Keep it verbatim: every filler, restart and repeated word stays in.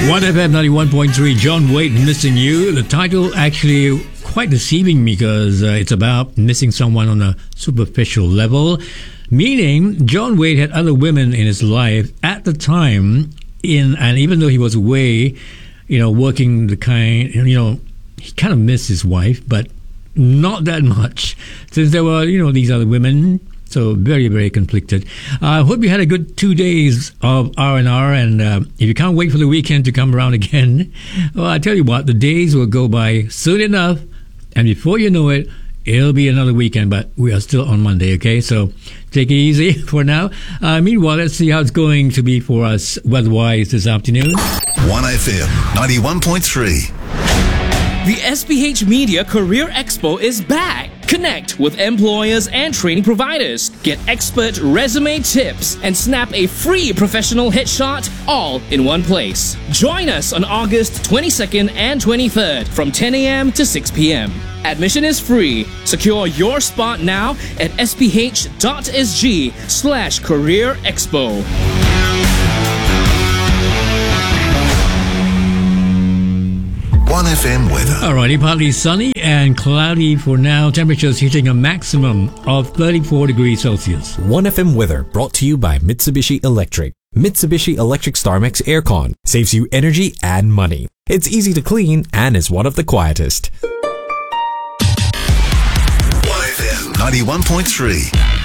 one F M ninety-one point three, John Wade, Missing You. The title actually quite deceiving because uh, it's about missing someone on a superficial level, meaning John Wade had other women in his life at the time, in and even though he was away, you know, working the kind, you know, he kind of missed his wife, but not that much, since there were, you know, these other women. So very, very conflicted. I uh, hope you had a good two days of R and R, and uh, if you can't wait for the weekend to come around again, well, I tell you what, the days will go by soon enough, and before you know it, it'll be another weekend, but we are still on Monday, okay? So take it easy for now. Uh, meanwhile, let's see how it's going to be for us weather-wise this afternoon. one F M ninety-one point three. The S P H Media Career Expo is back. Connect with employers and training providers. Get expert resume tips and snap a free professional headshot all in one place. Join us on August twenty-second and twenty-third from ten a.m. to six p.m. Admission is free. Secure your spot now at sph.sg slash career expo. one F M weather. Alrighty, partly sunny and cloudy for now. Temperatures hitting a maximum of thirty-four degrees Celsius. one F M weather brought to you by Mitsubishi Electric. Mitsubishi Electric StarMax Aircon saves you energy and money. It's easy to clean and is one of the quietest. one F M ninety-one point three.